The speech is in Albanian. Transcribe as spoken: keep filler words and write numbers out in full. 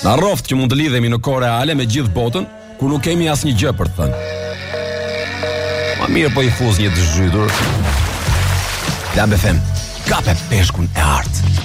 Na rroft që mund të lidhemi në kohë reale me gjithë botën, ku nuk kemi asnjë gjë për të thënë. Ma mirë po i fuz një të zhytur. Klab F M, kape peshkun e artë.